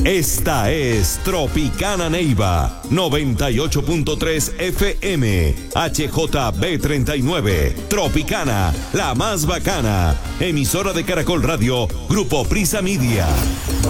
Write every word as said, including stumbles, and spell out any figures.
Esta es Tropicana Neiva, noventa y ocho punto tres F M, H J B treinta y nueve, Tropicana, la más bacana, emisora de Caracol Radio, Grupo Prisa Media.